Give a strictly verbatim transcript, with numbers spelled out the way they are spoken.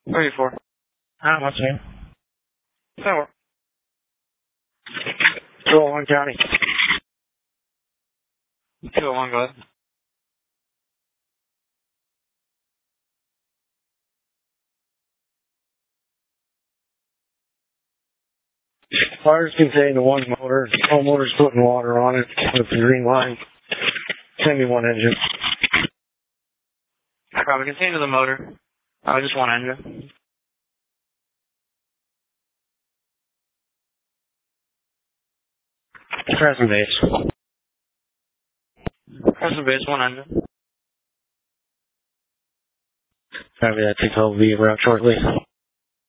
thirty-four. How much, man? Four. two oh one County. two oh one, go ahead. Fires contain the one motor. All motors putting water on it with the green line. Send me one engine. Probably contain the motor. Oh, just one engine. Crescent base. Crescent base, one engine. Copy that. Six will be around shortly.